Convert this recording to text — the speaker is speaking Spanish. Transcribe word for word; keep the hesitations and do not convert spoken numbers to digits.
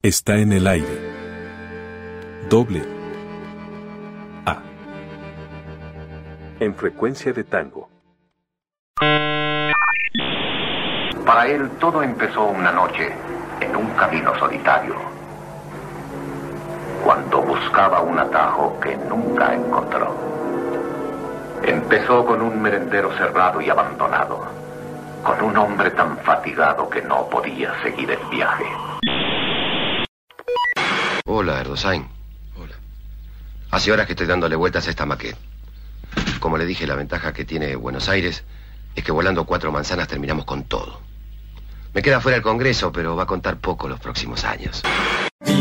Está en el aire. Doble A. En frecuencia de tango. Para él todo empezó una noche en un camino solitario, cuando buscaba un atajo que nunca encontró. Empezó con un merendero cerrado y abandonado, con un hombre tan fatigado que no podía seguir el viaje. Hola, Erdosain. Hola. Hace horas que estoy dándole vueltas a esta maqueta. Como le dije, la ventaja que tiene Buenos Aires es que volando cuatro manzanas terminamos con todo. Me queda fuera el Congreso, pero va a contar poco los próximos años.